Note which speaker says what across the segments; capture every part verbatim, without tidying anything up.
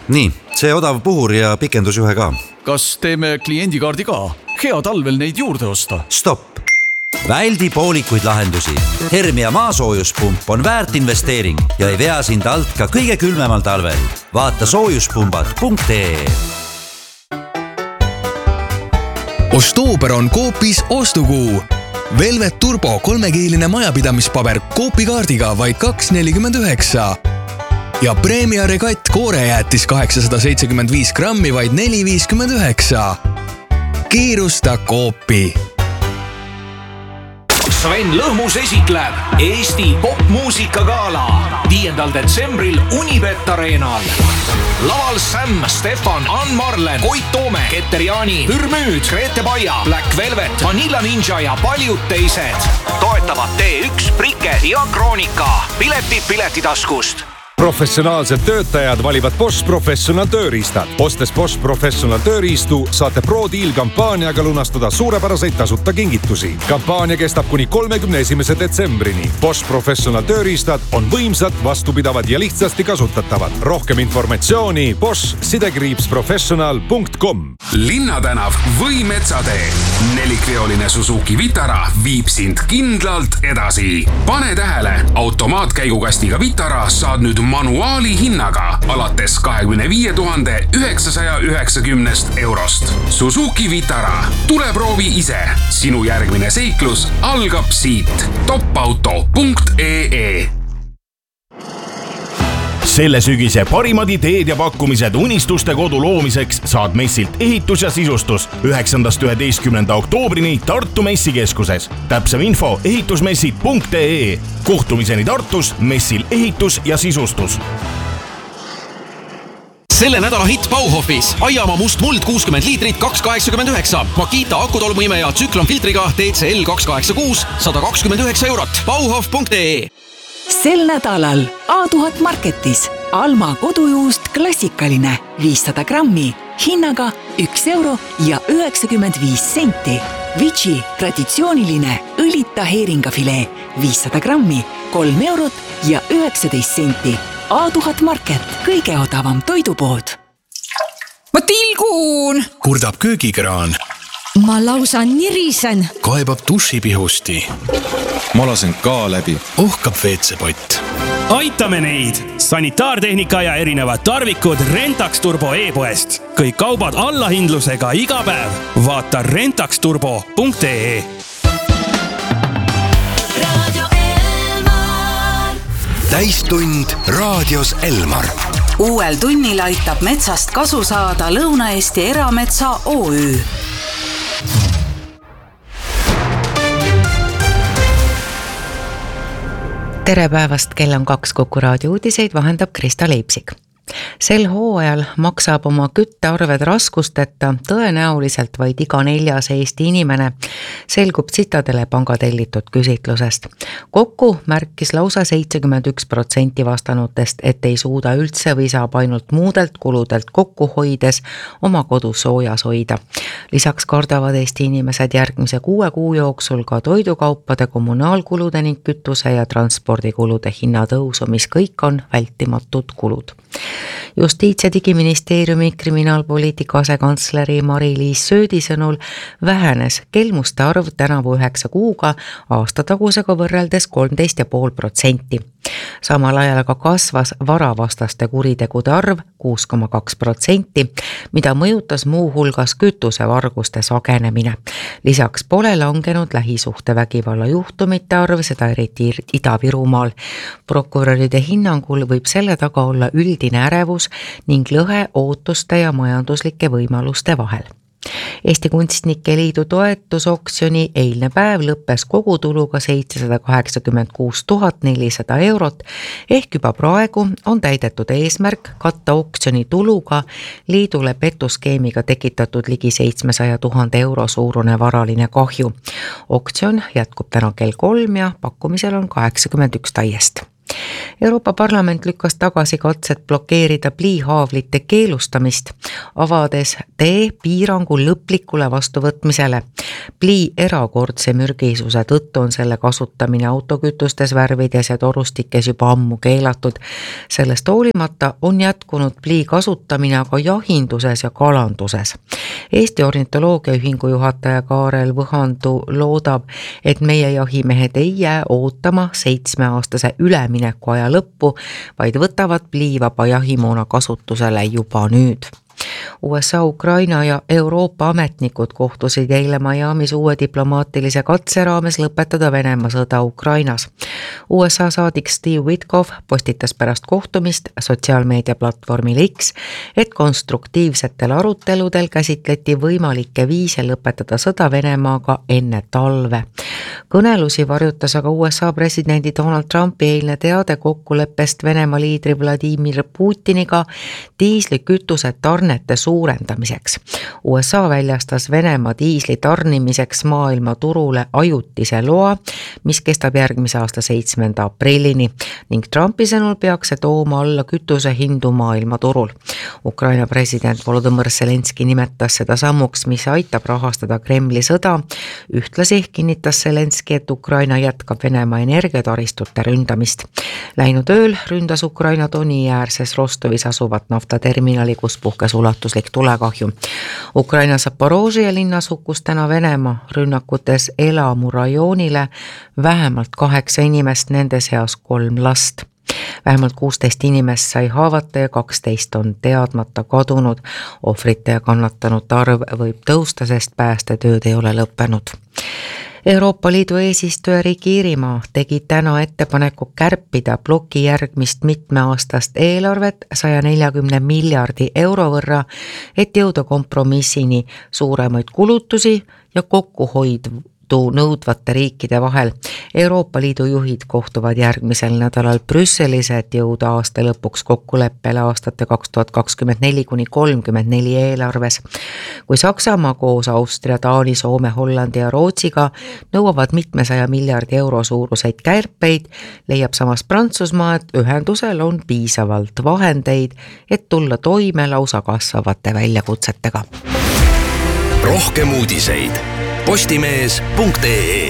Speaker 1: nii, see odav puhur ja pikendusjuhe ka.
Speaker 2: Kas teeme kliendikaardi ka? Hea talvel neid juurde osta.
Speaker 1: Stopp! Väldi poolikuid lahendusi. Hermia maasoojuspump on väärt investeering ja ei vea sind alt ka kõige külmemal talvel. Vaata soojuspumbad punkt ee.
Speaker 3: Ostooper on Coopis ostukuu. Velvet Turbo kolmekiiline majapidamispaber Coopi kaardiga vaid kaks nelikümmend üheksa. Ja Premia Regatt koorejäätis kaheksasada seitsekümmend viis grammi vaid neli viiskümmend üheksa. Kiirusta Coopi.
Speaker 4: Sven Lõhmus esitleb Eesti popmuusikagala viiendal detsembril Unibet Arenal. Laval Sam, Stefan, Ann Marlen, Koit Toome, Keter Jaani, Hürmüüd, Grete Baia, Black Velvet, Vanilla Ninja ja paljud teised. Toetavad T üks, Prike ja Kroonika. Piletid Piletitaskust.
Speaker 5: Professionaalsed töötajad valivad Bosch Professional tööriistad. Ostes Bosch Professional tööriistu saate Pro Deal kampaaniaga lunastada suurepäraseid tasuta kingitusi. Kampaania kestab kuni kolmekümne esimese detsembrini. Bosch Professional tööriistad on võimsad, vastupidavad ja lihtsasti kasutatavad. Rohkem informatsiooni bosch sidekriips professional punkt com.
Speaker 6: Linnatänav või Metsatee. Nelikveoline Suzuki Vitara viib sind kindlalt edasi. Pane tähele, automaatkäigukastiga Vitara saad nüüd manuaali hinnaga alates kahekümne viie tuhande üheksasaja üheksakümnest eurost. Suzuki Vitara. Tule proovi ise. Sinu järgmine seiklus algab siit. topauto punkt ee.
Speaker 7: Selle sügise parimad ideed ja pakkumised unistuste kodu loomiseks saad messilt ehitus ja sisustus üheksandast üheteistkümnenda oktoobrini Tartu messikeskuses. Täpsem info ehitusmessid punkt ee. Kohtumiseni Tartus messil ehitus ja sisustus.
Speaker 8: Selle nädala hitt Bauhofis. Aiamaa must muld kuuskümmend liitrit kaks kaheksakümmend üheksa. Makita akutolmuimeja tsüklonfiltriga D C L kaks kaheksakümmend kuus sada kakskümmend üheksa eurot. Bauhof punkt ee.
Speaker 9: Sel nädalal A tuhat Marketis Alma kodujuust klassikaline viissada grammi hinnaga üks euro ja üheksakümmend viis senti. Vici traditsiooniline õlita heeringafilee viissada grammi kolm eurot ja üheksateist senti. A tuhat Market, kõige odavam toidupood.
Speaker 10: Ma tilgun!
Speaker 3: Kurdab köögikraan.
Speaker 10: Ma lausa nirisen.
Speaker 3: Kaebab dušipihusti.
Speaker 11: Ma lasen ka läbi.
Speaker 3: Ohkab veetsepott.
Speaker 12: Aitame neid! Sanitaartehnika ja erinevad tarvikud Rentax Turbo e-poest. Kõik kaubad allahindlusega iga päev. Vaata rentax turbo punkt ee.
Speaker 3: Täistund raadios Elmar.
Speaker 13: Uuel tunnil aitab metsast kasu saada Lõuna-Eesti Erametsa O Ü.
Speaker 14: Tere päevast, kell on kaks Kuku raadio uudiseid, vahendab Krista Leipsik. Sel hooajal maksab oma küttearved raskusteta tõenäoliselt vaid iga neljas Eesti inimene, selgub Citadele panga tellitud küsitlusest. Kokku märkis lausa seitsekümmend üks protsenti vastanutest, et ei suuda üldse või saab ainult muudelt kuludelt kokku hoides oma kodus soojas hoida. Lisaks kardavad Eesti inimesed järgmise kuue kuu jooksul ka toidukaupade, kommunaalkulude ning kütuse ja transpordikulude hinnatõusu, mis kõik on vältimatud kulud. Justiits- ja digiministeeriumi kriminaalpoliitika asekantsleri Mari-Liis Söödi sõnul vähenes kelmuste arv tänavu üheksa kuuga aastatagusega võrreldes kolmteist ja pool protsenti. Samal ajal aga kasvas varavastaste kuritegude arv kuus koma kaks protsenti, mida mõjutas muu hulgas kütusevarguste sagenemine. Lisaks pole langenud lähisuhtevägivalla juhtumite arv, seda eriti Ida-Virumaal. Prokuröride hinnangul võib selle taga olla üldine ärevus ning lõhe ootuste ja majanduslike võimaluste vahel. Eesti Kunstnike Liidu toetusoksjoni eilne päev lõppes kogutuluga seitsesada kaheksakümmend kuus tuhat nelisada eurot, ehk juba praegu on täidetud eesmärk katta oksjoni tuluga liidule petuskeemiga tekitatud ligi seitsmesaja tuhande euro suurune varaline kahju. Oksjon jätkub täna kell kolm ja pakkumisel on kaheksakümmend üks taiest. Euroopa Parlament lükkas tagasi katset blokeerida pliihaavlite keelustamist, avades tee piirangu lõplikule vastuvõtmisele. Plii erakordse mürgisuse tõttu on selle kasutamine autokütustes, värvides ja torustikes juba ammu keelatud. Sellest hoolimata on jätkunud plii kasutamine aga jahinduses ja kalanduses. Eesti ornitoloogiaühingu juhataja Kaarel Võhandu loodab, et meie jahimehed ei jää ootama seitsmeaastase ülemineku aja lõppu, vaid võtavad pliivaba jahimoona kasutusele juba nüüd. U S A, Ukraina ja Euroopa ametnikud kohtusid eile Miamis uue diplomaatilise katse raames lõpetada Venemaa sõda Ukrainas. U S A saadik Steve Witkoff postitas pärast kohtumist sotsiaalmeediaplatvormil X, et konstruktiivsetel aruteludel käsitleti võimalikke viise lõpetada sõda Venemaaga enne talve. Kõnelusi varjutas aga U S A presidendi Donald Trumpi eilne teade kokkuleppest Venemaa liidri Vladimir Putiniga diislikütuse tarnete suurendamiseks. U S A väljastas Venemaa diisli tarnimiseks maailma turule ajutise loa, mis kestab järgmise aasta seitsmenda aprillini ning Trumpi sõnul peaks see tooma alla kütuse hindu maailma turul. Ukraina president Volodõmõr Zelenski nimetas seda sammuks, mis aitab rahastada Kremli sõda. Ühtlasi kinnitas Zelenski, et Ukraina jätkab Venemaa energiataristute ründamist. Läinud ööl ründas Ukraina Doniäärses Rostovis asuvat naftaterminali, kus puhkes ulatuslik tulekahju. Ukraina Zaporožje linnas hukkus täna Venemaa rünnakutes Elamu rajoonile vähemalt kaheksa inimest, nende seas kolm last. Vähemalt kuusteist inimest sai haavata ja kaksteist on teadmata kadunud. Ohvrite ja kannatanute arv võib tõusta, sest päästetööd ei ole lõppenud. Euroopa Liidu eesistujariik Iirimaa tegi täna ettepaneku kärpida ploki järgmist mitmeaastast eelarvet saja neljakümne miljardi euro võrra, et jõuda kompromissini suuremaid kulutusi ja kokkuhoidu nõudvate riikide vahel. Euroopa Liidu juhid kohtuvad järgmisel nädalal Brüsselis, et jõuda aasta lõpuks kokkuleppele aastate kaks tuhat kakskümmend neli kuni kolmkümmend neli eelarves. Kui Saksamaa koos Austria, Taani, Soome, Hollandi ja Rootsiga nõuavad mitmesaja miljardi euro suuruseid kärpeid, leiab samas Prantsusmaa, et ühendusel on piisavalt vahendeid, et tulla toime lausa kasvavate väljakutsetega.
Speaker 15: Rohkem uudiseid postimees punkt ee.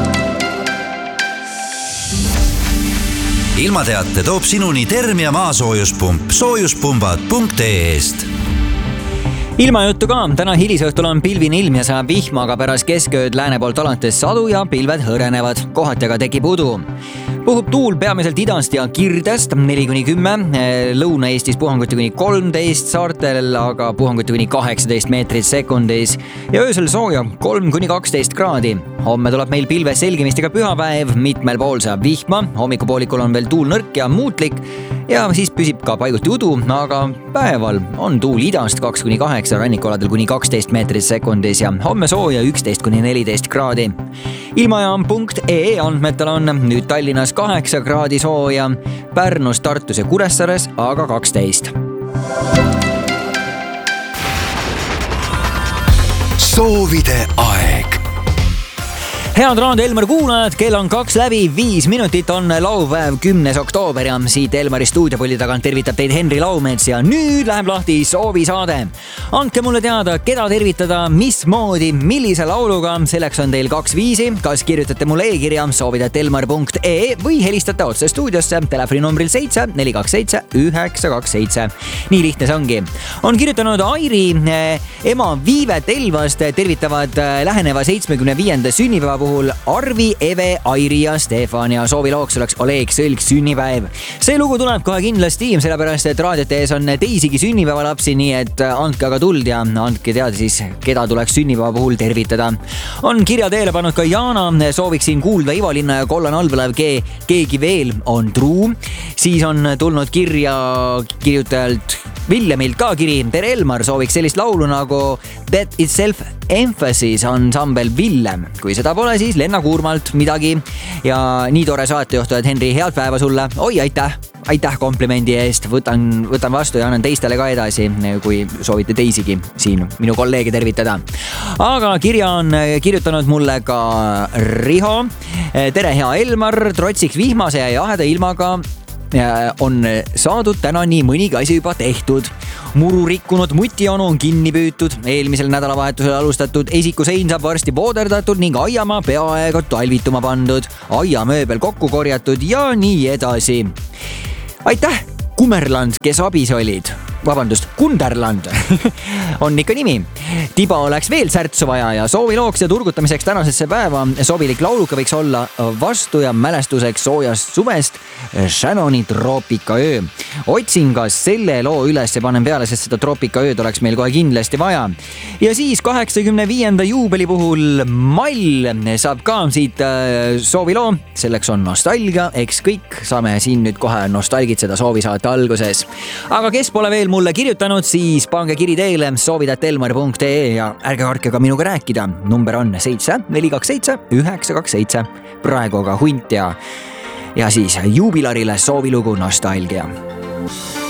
Speaker 1: Ilmateate toob sinuni Termia maasoojuspump soojuspumbad punkt ee-st.
Speaker 16: Ilmajuttu ka. Täna hilisõhtul on pilvine ilm ja saab vihma, aga pärast keskööd lääne poolt alates sadu ja pilved hõrenevad. Kohati aga tekib udu. Puhub tuul peamiselt idast ja kirdest neli kuni kümme, Lõuna-Eestis puhanguti kuni kolmteist, saartel aga puhanguti kuni kaheksateist meetrit sekundis ja öösel sooja kolm kuni kaksteist kraadi. Homme tuleb meil pilves selgimistega pühapäev, mitmel pool saab vihma, hommikupoolikul on veel tuul nõrk ja muutlik ja siis püsib ka paiguti udu, aga päeval on tuul idast kaks kuni kaheksa, rannikualadel kuni kaksteist meetrit sekundis ja homme sooja üksteist kuni neliteist kraadi. Ilmajaam punkt ee andmetel on nüüd Tallinnas kaheksa kraadi sooja, Pärnus, Tartus ja Kuressaares aga kaksteist.
Speaker 15: Soovide aeg.
Speaker 16: Head Raadio Elmar kuulajad, kell on kaks läbi, viis minutit on laupäev, kümnes oktoober ja siit Elmari stuudiopuldi tagant tervitab teid Henri Laumets ja nüüd läheb lahti soovisaade. Andke mulle teada, keda tervitada, mismoodi, millise lauluga, selleks on teil kaks viisi, kas kirjutate mulle e-kirja soovidat elmar punkt ee või helistate otse stuudiosse telefoninumbril seitse neli kaks seitse üheksa kaks seitse. Nii lihtne see ongi. On kirjutanud Airi, ema Viivet Elvast tervitavad läheneva seitsmekümne viienda sünnipäeva puhul Arvi, Eve, Airi ja Stefan ja soovilooks oleks Oleg Sõlk sünnipäev. See lugu tuleb kohe kindlasti, sellepärast et raadiote ees on teisigi sünnipäevalapsi, nii et andke aga tuld ja andke teada siis, keda tuleks sünnipäeva puhul tervitada. On kirja teele pannud ka Jaana, sooviksin kuulda Ivalinna ja Kollan Albalev G, keegi veel on truu. Siis on tulnud kirja kirjutajalt Villemilt ka kiri. Tere Elmar, sooviks sellist laulu nagu That Itself Emphasis ansambel Villem. Kui seda pole, siis Lenna Kuurmalt midagi. Ja nii tore saatejuhtajad, Henri, head päeva sulle. Oi, aitäh! Aitäh komplimendi eest. Võtan, võtan vastu ja annan teistele ka edasi, kui soovite teisigi siin minu kolleege tervitada. Aga kirja on kirjutanud mulle ka Riho. Tere, hea Elmar, trotsiks vihmase ja jaheda ilmaga on saadud täna nii mõnigi asi juba tehtud. Muru rikkunud mutionu on kinni püütud, eelmisel nädalavahetusel alustatud esikusein saab varsti vooderdatud ning aiamaa peaaegu talvituma pandud, aiamööbel kokku korjatud ja nii edasi. Aitäh, Kummerland, kes abis olid. Vabandust, Kunderland on ikka nimi. Tiba oleks veel särtsu vaja ja soovilooks ja turgutamiseks tänasesse päeva sobilik lauluka võiks olla vastu ja mälestuseks soojast suvest Shannoni troopikaöö. Otsin ka selle loo üles ja panen peale, sest seda troopikaööd oleks meil kohe kindlasti vaja. Ja siis kaheksakümne viienda juubeli puhul Mall saab ka siit sooviloo. Selleks on nostalgia, eks kõik saame siin nüüd kohe nostalgitseda soovisaate alguses. Aga kes pole veel mulle kirjutanud, siis pange kiri teele soovidat elmar punkt ee ja ärge kartke ka minuga rääkida. Number on seitse neli kaks seitse üheksa kaks seitse. Praegu aga hunt ja, ja siis juubilarile soovilugu nostalgia.